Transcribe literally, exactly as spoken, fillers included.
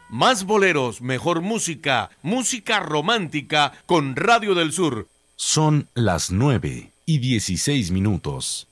Más boleros, mejor música, música romántica con Radio del Sur. Son las nueve y dieciséis minutos.